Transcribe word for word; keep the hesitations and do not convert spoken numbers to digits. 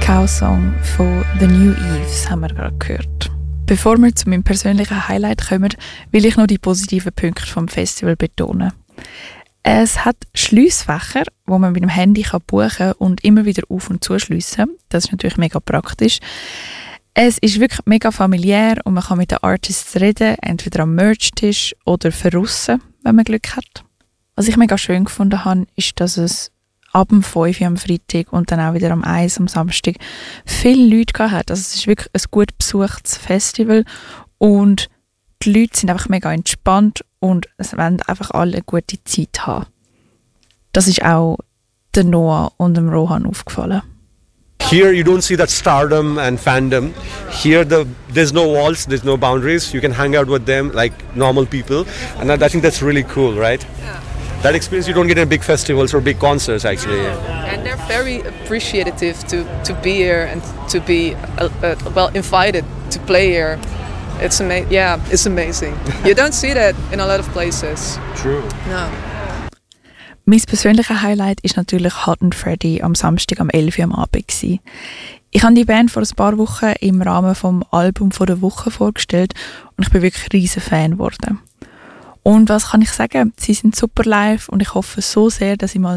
Ciao-Song von The New Eves haben wir gerade gehört. Bevor wir zu meinem persönlichen Highlight kommen, will ich noch die positiven Punkte vom Festival betonen. Es hat Schliessfächer, wo man mit dem Handy buchen kann und immer wieder auf- und zuschliessen. Das ist natürlich mega praktisch. Es ist wirklich mega familiär und man kann mit den Artists reden, entweder am Merch-Tisch oder verrussen, wenn man Glück hat. Was ich mega schön gefunden habe, ist, dass es ab dem fünf Uhr am Freitag und dann auch wieder am eins am Samstag viele Leute gehabt hat. Also es ist wirklich ein gut besuchtes Festival und die Leute sind einfach mega entspannt und es wollen einfach alle eine gute Zeit haben. Das ist auch der Noah und dem Rohan aufgefallen. Here you don't see that stardom and fandom. Here the, there's no walls, there's no boundaries. You can hang out with them like normal people. And I think that's really cool, right? Yeah. That experience you don't get in big festivals or big concerts actually. Yeah. And they're very appreciative to, to be here and to be uh, uh, well invited to play here. It's ama- yeah, it's amazing. You don't see that in a lot of places. True. No. Mein persönliches Highlight ist natürlich Hot and Freddy am Samstag am elf Uhr am Abend gewesen. Ich habe die Band vor ein paar Wochen im Rahmen vom Album von der Woche vorgestellt und ich bin wirklich ein riesen Fan geworden. Und was kann ich sagen? Sie sind super live und ich hoffe so sehr, dass ich mal